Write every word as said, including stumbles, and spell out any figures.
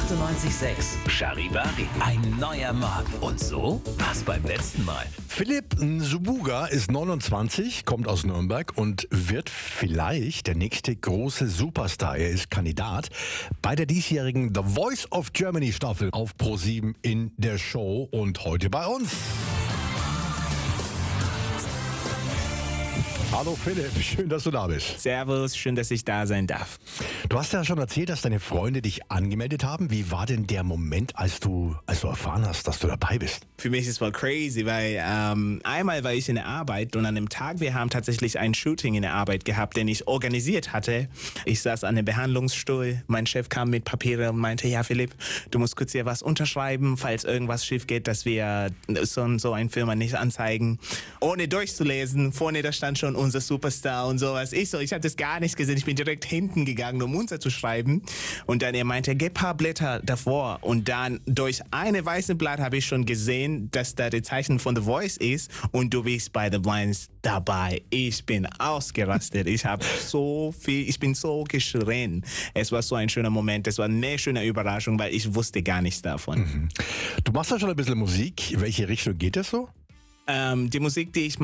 achtundneunzig Komma sechs Charivari. Ein neuer Morgen. Und so war's beim letzten Mal. Philipp Nsubuga ist neunundzwanzig, kommt aus Nürnberg und wird vielleicht der nächste große Superstar. Er ist Kandidat bei der diesjährigen The Voice of Germany Staffel auf ProSieben in der Show und heute bei uns. Hallo Philipp, schön, dass du da bist. Servus, schön, dass ich da sein darf. Du hast ja schon erzählt, dass deine Freunde dich angemeldet haben. Wie war denn der Moment, als du, als du erfahren hast, dass du dabei bist? Für mich ist es voll crazy, weil ähm, einmal war ich in der Arbeit und an dem Tag, wir haben tatsächlich ein Shooting in der Arbeit gehabt, den ich organisiert hatte. Ich saß an einem Behandlungsstuhl, mein Chef kam mit Papieren und meinte, ja Philipp, du musst kurz hier was unterschreiben, falls irgendwas schief geht, dass wir so und so eine Firma nicht anzeigen. Ohne durchzulesen, vorne da stand schon unser Superstar und sowas. Ich so, ich habe das gar nicht gesehen, ich bin direkt hinten gegangen, um unser zu schreiben. Und dann er meinte, gib ein paar Blätter davor. Und dann durch eine weiße Blatt habe ich schon gesehen, dass da die Zeichen von The Voice ist und du bist bei The Blinds dabei. Ich bin ausgerastet. Ich habe so viel, ich bin so geschrien. Es war so ein schöner Moment. Es war eine schöne Überraschung, weil ich wusste gar nichts davon. Mhm. Du machst ja schon ein bisschen Musik. In welche Richtung geht das so? Ähm, die Musik, die ich